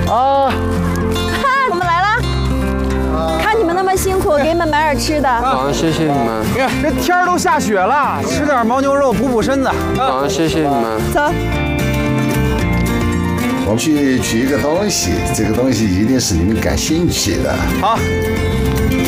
啊， 我们来了。看你们那么辛苦，给你们买点吃的。 好，谢谢你们。 你看这天儿都下雪了，吃点牦牛肉补身子。 好，谢谢你们。 走。 我们去取一个东西，这个东西一定是你们感兴趣的。 好。